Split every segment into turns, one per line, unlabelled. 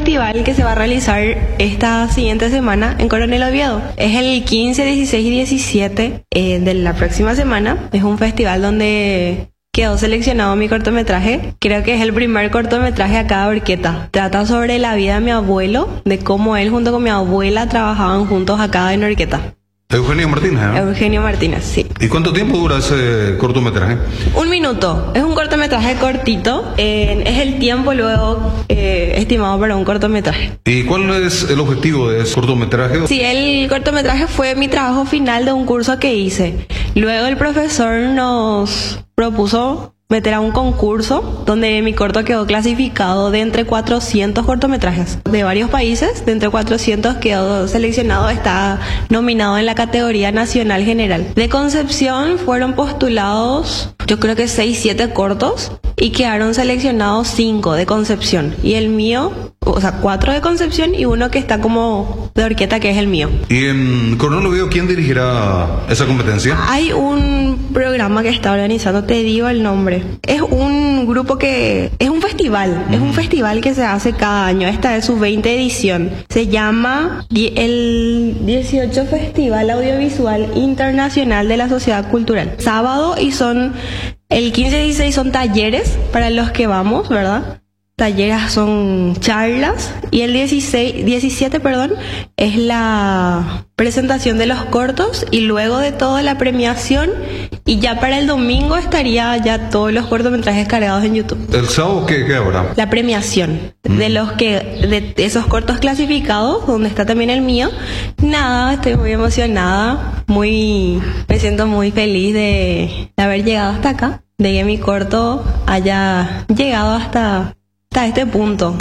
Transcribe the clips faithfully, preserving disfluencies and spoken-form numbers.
festival que se va a realizar esta siguiente semana en Coronel Oviedo. Es el quince, dieciséis y diecisiete eh, de la próxima semana. Es un festival donde quedó seleccionado mi cortometraje. Creo que es el primer cortometraje acá de Orqueta. Trata sobre la vida de mi abuelo, de cómo él junto con mi abuela trabajaban juntos acá en Orqueta.
Eugenio Martínez, ¿eh?
Eugenio Martínez, sí.
¿Y cuánto tiempo dura ese cortometraje?
Un minuto. Es un cortometraje cortito. Eh, es el tiempo luego eh, estimado para un cortometraje.
¿Y cuál es el objetivo de ese cortometraje?
Sí, el cortometraje fue mi trabajo final de un curso que hice. Luego el profesor nos propuso meter a un concurso donde mi corto quedó clasificado de entre cuatrocientos cortometrajes de varios países. De entre cuatrocientos quedó seleccionado, está nominado en la categoría nacional general. De Concepción fueron postulados, yo creo que seis, siete cortos y quedaron seleccionados cinco de Concepción. Y el mío, o sea, cuatro de Concepción y uno que está como de Orqueta, que es el mío.
¿Y en Coronel Oviedo quién dirigirá esa competencia?
Hay un programa que está organizando, te digo el nombre. Es un grupo que... Es un festival. Mm. Es un festival que se hace cada año. Esta es su veinte edición. Se llama el dieciocho Festival Audiovisual Internacional de la Sociedad Cultural. Sábado, y son... El quince y dieciséis son talleres para los que vamos, ¿verdad? Talleres son charlas. Y el dieciséis, diecisiete, perdón, es la presentación de los cortos y luego de todo la premiación. Y ya para el domingo estaría ya todos los cortometrajes cargados en YouTube.
¿El sábado qué, qué habrá?
La premiación mm. de los que de esos cortos clasificados, donde está también el mío. Nada, estoy muy emocionada, muy me siento muy feliz de, de haber llegado hasta acá, de que mi corto haya llegado hasta hasta este punto.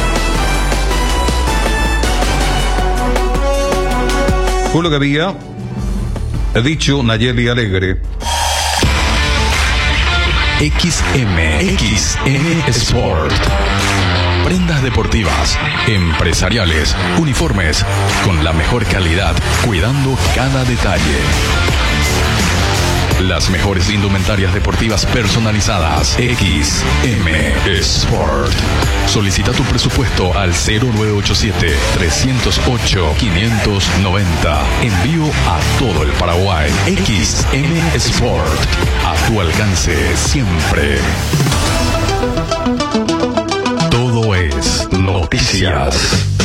Fue lo que había dicho Nayeli Alegre.
X M, X M Sport. Prendas deportivas, empresariales, uniformes, con la mejor calidad, cuidando cada detalle. Las mejores indumentarias deportivas personalizadas. X M Sport. Solicita tu presupuesto al cero nueve ocho siete, tres cero ocho, cinco nueve cero. Envío a todo el Paraguay. X M Sport. A tu alcance siempre. Todo es noticias.